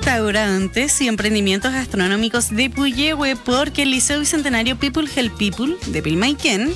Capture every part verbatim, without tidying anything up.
restaurantes y emprendimientos gastronómicos de Puyehue, porque el Liceo Bicentenario People Help People de Pilmaiquén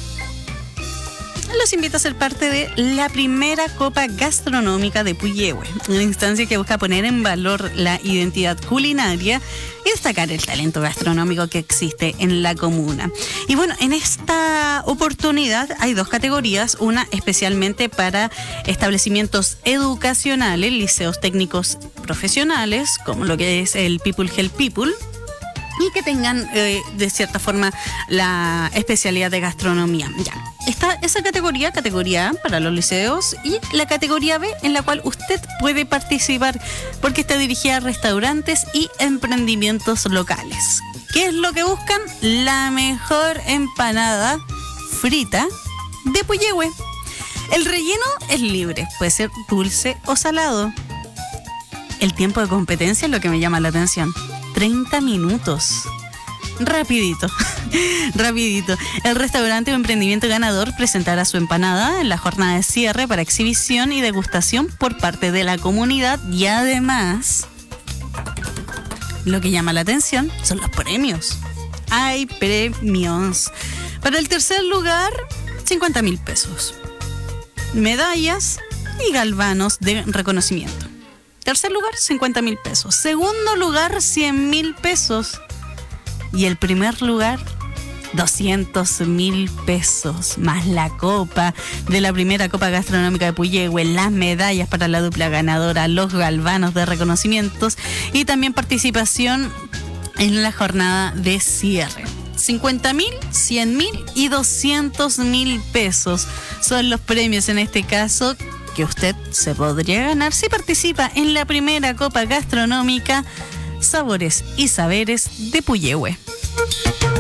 los invita a ser parte de la primera Copa Gastronómica de Puyehue, una instancia que busca poner en valor la identidad culinaria y destacar el talento gastronómico que existe en la comuna. Y bueno, en esta oportunidad hay dos categorías, una especialmente para establecimientos educacionales, liceos técnicos profesionales, como lo que es el People Help People, y que tengan eh, de cierta forma la especialidad de gastronomía. Ya, está esa categoría, categoría A para los liceos, y la categoría B en la cual usted puede participar porque está dirigida a restaurantes y emprendimientos locales. ¿Qué es lo que buscan? La mejor empanada frita de Puyehue. El relleno es libre, puede ser dulce o salado. El tiempo de competencia es lo que me llama la atención. treinta minutos. Rapidito, rapidito. El restaurante o emprendimiento ganador presentará su empanada en la jornada de cierre para exhibición y degustación por parte de la comunidad, y además, lo que llama la atención son los premios. Hay premios. Para el tercer lugar, cincuenta mil pesos. Medallas y galvanos de reconocimiento. Tercer lugar, cincuenta mil pesos. Segundo lugar, cien mil pesos. Y el primer lugar, doscientos mil pesos. Más la copa de la primera Copa Gastronómica de Puyehue, las medallas para la dupla ganadora, los galvanos de reconocimientos y también participación en la jornada de cierre. cincuenta mil, cien mil y doscientos mil pesos son los premios en este caso que usted se podría ganar si participa en la primera Copa Gastronómica Sabores y Saberes de Puyehue.